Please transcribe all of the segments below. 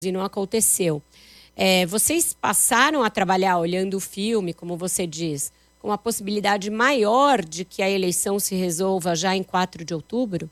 e não aconteceu. Vocês passaram a trabalhar olhando o filme, como você diz, com a possibilidade maior de que a eleição se resolva já em 4 de outubro?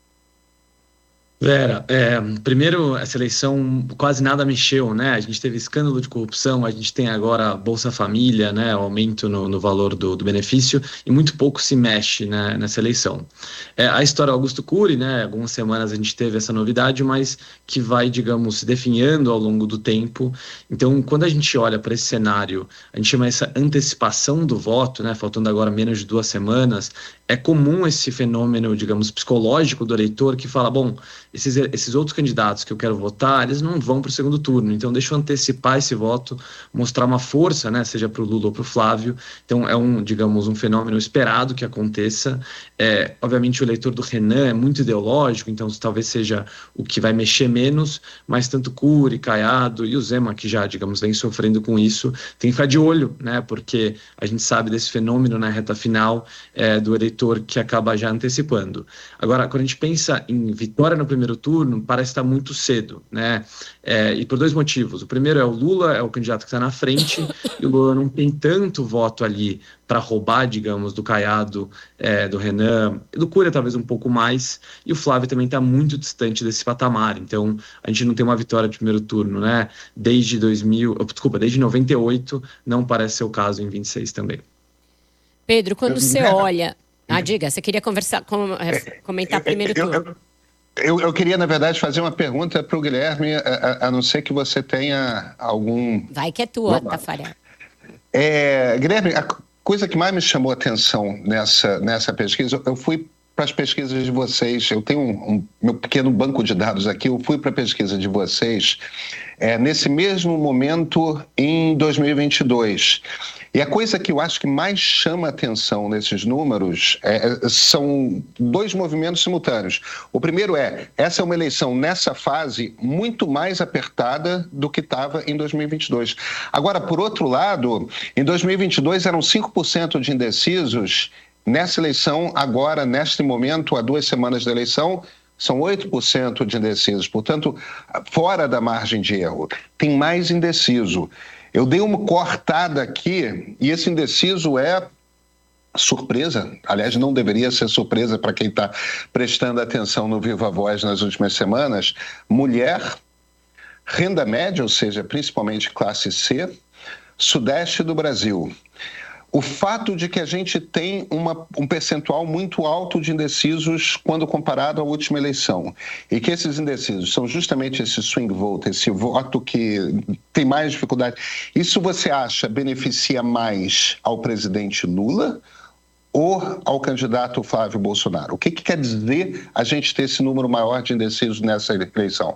Vera, primeiro, essa eleição quase nada mexeu, né? A gente teve escândalo de corrupção, a gente tem agora Bolsa Família, né? Aumento no valor do benefício, e muito pouco se mexe, né, nessa eleição. A história do Augusto Cury, né? Algumas semanas a gente teve essa novidade, mas que vai, digamos, se definhando ao longo do tempo. Então, quando a gente olha para esse cenário, a gente chama essa antecipação do voto, né? Faltando agora menos de 2 semanas, é comum esse fenômeno, digamos, psicológico do eleitor que fala, bom, esses outros candidatos que eu quero votar, eles não vão para o segundo turno, então deixa eu antecipar esse voto, mostrar uma força, né, seja para o Lula ou para o Flávio. Então é um fenômeno esperado que aconteça. Obviamente o eleitor do Renan é muito ideológico, então talvez seja o que vai mexer menos, mas tanto Cury, Caiado e o Zema, que já, digamos, vem sofrendo com isso, tem que ficar de olho, né, porque a gente sabe desse fenômeno na reta final do eleitor que acaba já antecipando. Agora, quando a gente pensa em vitória no primeiro turno, parece estar muito cedo, né? E por 2 motivos. O primeiro é o Lula, é o candidato que está na frente, e o Lula não tem tanto voto ali para roubar, digamos, do Caiado, do Renan, do Cury talvez um pouco mais, e o Flávio também está muito distante desse patamar. Então, a gente não tem uma vitória de primeiro turno, né? Desde 98, não parece ser o caso em 26 também. Pedro, quando você olha... diga, você queria comentar primeiro turno. Eu queria, na verdade, fazer uma pergunta para o Guilherme, a não ser que você tenha algum... Vai que é tua, Tafarel. Guilherme, a coisa que mais me chamou a atenção nessa pesquisa, eu fui para as pesquisas de vocês, eu tenho meu pequeno banco de dados aqui, eu fui para a pesquisa de vocês nesse mesmo momento em 2022. E a coisa que eu acho que mais chama atenção nesses números são 2 movimentos simultâneos. O primeiro essa é uma eleição nessa fase muito mais apertada do que estava em 2022. Agora, por outro lado, em 2022 eram 5% de indecisos. Nessa eleição, agora, neste momento, há 2 semanas da eleição, são 8% de indecisos. Portanto, fora da margem de erro. Tem mais indeciso. Eu dei uma cortada aqui e esse indeciso é surpresa. Aliás, não deveria ser surpresa para quem está prestando atenção no Viva Voz nas últimas semanas. Mulher, renda média, ou seja, principalmente classe C, sudeste do Brasil. O fato de que a gente tem um percentual muito alto de indecisos quando comparado à última eleição, e que esses indecisos são justamente esse swing vote, esse voto que tem mais dificuldade, isso você acha beneficia mais ao presidente Lula ou ao candidato Flávio Bolsonaro? O que quer dizer a gente ter esse número maior de indecisos nessa eleição?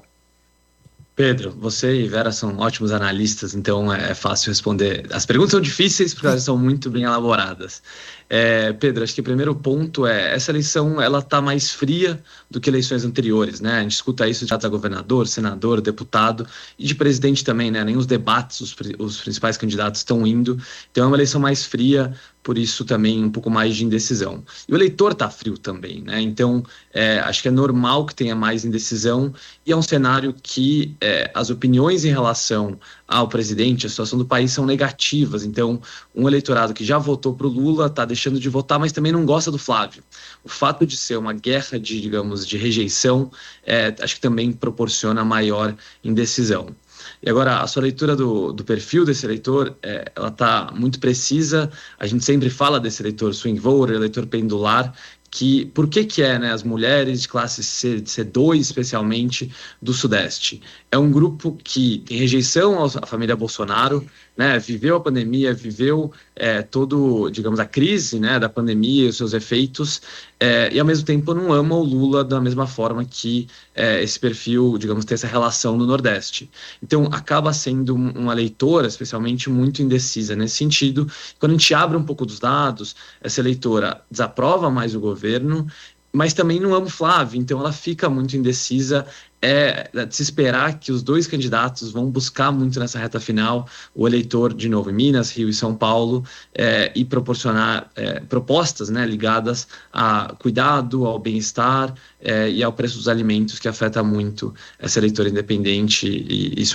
Pedro, você e Vera são ótimos analistas, então é fácil responder. As perguntas são difíceis porque elas são muito bem elaboradas. Pedro, acho que o primeiro ponto essa eleição ela está mais fria do que eleições anteriores, né? A gente escuta isso de governador, senador, deputado e de presidente também, né? Nem os debates, os principais candidatos estão indo. Então é uma eleição mais fria, por isso também um pouco mais de indecisão. E o eleitor está frio também, né? Então acho que é normal que tenha mais indecisão e é um cenário que as opiniões em relação ao presidente, a situação do país são negativas. Então, um eleitorado que já votou para o Lula está deixando de votar, mas também não gosta do Flávio. O fato de ser uma guerra de rejeição, acho que também proporciona maior indecisão. E agora, a sua leitura do perfil desse eleitor, ela está muito precisa. A gente sempre fala desse eleitor swing voter, eleitor pendular, por que né, as mulheres de classe C2, especialmente, do Sudeste? É um grupo que tem rejeição à família Bolsonaro, né, viveu a pandemia, viveu digamos, a crise, né, da pandemia e os seus efeitos, e ao mesmo tempo não ama o Lula da mesma forma que esse perfil, digamos, tem essa relação no Nordeste. Então, acaba sendo uma eleitora, especialmente, muito indecisa nesse sentido. Quando a gente abre um pouco dos dados, essa eleitora desaprova mais o governo, mas também não ama o Flávio, então ela fica muito indecisa é de se esperar que os dois candidatos vão buscar muito nessa reta final o eleitor, de novo, em Minas, Rio e São Paulo, e proporcionar propostas, né, ligadas a cuidado, ao bem-estar e ao preço dos alimentos, que afeta muito essa eleitora independente, e isso